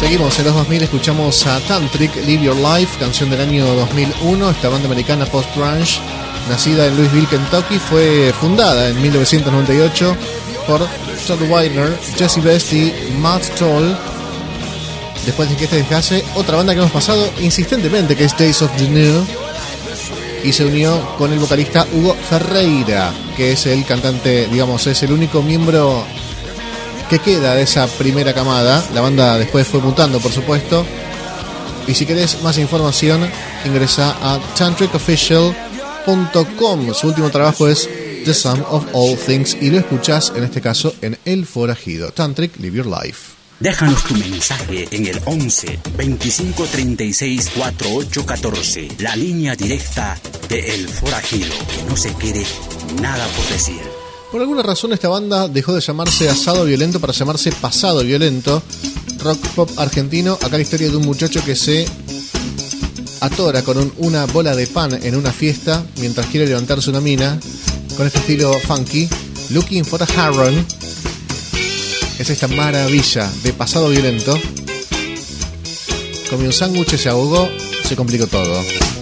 Seguimos en los 2000, escuchamos a Tantric, Live Your Life, canción del año 2001. Esta banda americana post-grunge, nacida en Louisville, Kentucky, fue fundada en 1998 por Todd Wagner, Jesse Best y Matt Toll. Después de que este dejase, otra banda que hemos pasado insistentemente, que es Days of the New, y se unió con el vocalista Hugo Ferreira, que es el cantante, digamos, es el único miembro que queda de esa primera camada. La banda después fue mutando, por supuesto. Y si querés más información, ingresa a tantricofficial.com. Su último trabajo es The Sum of All Things y lo escuchás en este caso en El Forajido. Tantric, Live Your Life. Déjanos tu mensaje en el 11 25 36 48 14, la línea directa de El Forajido. Que no se quede nada por decir. Por alguna razón esta banda dejó de llamarse Asado Violento para llamarse Pasado Violento. Rock pop argentino. Acá la historia de un muchacho que se atora con una bola de pan en una fiesta mientras quiere levantarse una mina, con este estilo funky. Looking for a Heron es esta maravilla de Pasado Violento. Comió un sándwich, se ahogó, se complicó todo.